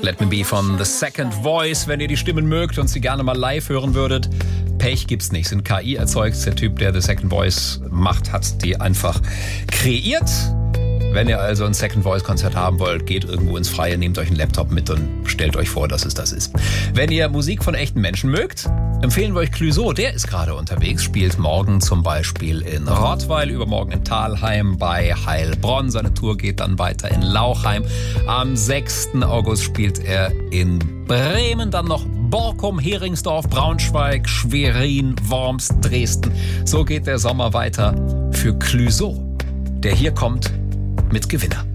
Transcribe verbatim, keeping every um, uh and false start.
Let Me Be von The Second Voice, wenn ihr die Stimmen mögt und sie gerne mal live hören würdet. Pech gibt's nicht, sind K I erzeugt. Der Typ, der The Second Voice macht, hat die einfach kreiert. Wenn ihr also ein Second Voice Konzert haben wollt, geht irgendwo ins Freie, nehmt euch einen Laptop mit und stellt euch vor, dass es das ist. Wenn ihr Musik von echten Menschen mögt, empfehlen wir euch Clouseau. Der ist gerade unterwegs, spielt morgen zum Beispiel in Rottweil, übermorgen in Thalheim bei Heilbronn. Seine Tour geht dann weiter in Lauchheim. Am sechsten August spielt er in Bremen, dann noch Borkum, Heringsdorf, Braunschweig, Schwerin, Worms, Dresden. So geht der Sommer weiter für Clouseau, der hier kommt mit Gewinner.